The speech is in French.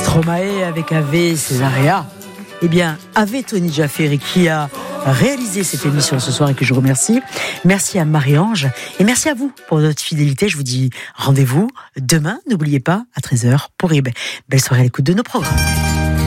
Stromae avec Ave Césaria. Eh bien, Ave Tony Jafferi qui a réalisé cette émission ce soir et que je remercie. Merci à Marie-Ange et merci à vous pour votre fidélité. Je vous dis rendez-vous demain, n'oubliez pas, à 13h pour une belle soirée à l'écoute de nos programmes.